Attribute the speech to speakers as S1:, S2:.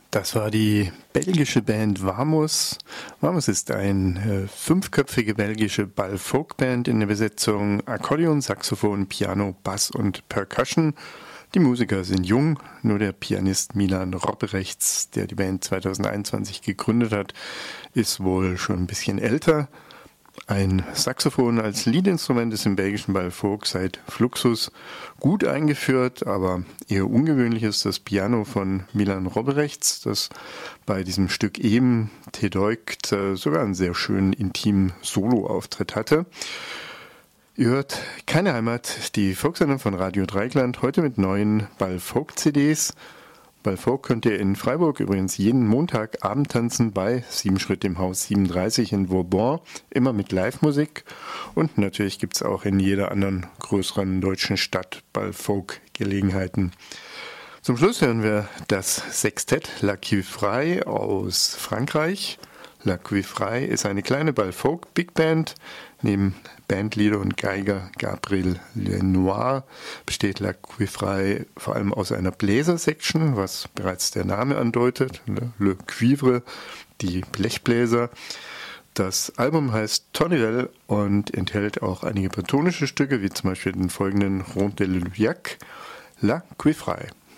S1: Das war die belgische Band Vamos. Vamos ist eine fünfköpfige belgische Ball-Folk-Band in der Besetzung Akkordeon, Saxophon, Piano, Bass und Percussion. Die Musiker sind jung, nur der Pianist Milan Robberechts, der die Band 2021 gegründet hat, ist wohl schon ein bisschen älter. Ein Saxophon als Leadinstrument ist im belgischen Ball-Folk seit Fluxus gut eingeführt, aber eher ungewöhnlich ist das Piano von Milan Robberechts, das bei diesem Stück eben Tedeukt sogar einen sehr schönen intimen Solo-Auftritt hatte. Ihr hört Keine Heimat, die Folksendung von Radio Dreieckland, heute mit neuen Ball-Folk-CDs. Ball-Folk könnt ihr in Freiburg übrigens jeden Montagabend tanzen bei 7 Schritt im Haus 37 in Vauban, immer mit Live-Musik. Und natürlich gibt es auch in jeder anderen größeren deutschen Stadt Ball-Folk-Gelegenheiten. Zum Schluss hören wir das Sextett La Cuivraille aus Frankreich. La Cuivraille ist eine kleine Ball-Folk-Big-Band. Neben Bandleader und Geiger Gabriel Lenoir besteht La Cuivraille vor allem aus einer Bläser-Section, was bereits der Name andeutet, Le Cuivre, die Blechbläser. Das Album heißt Tonnerre und enthält auch einige bretonische Stücke, wie zum Beispiel den folgenden Ronde de Luyac, La Cuivraille.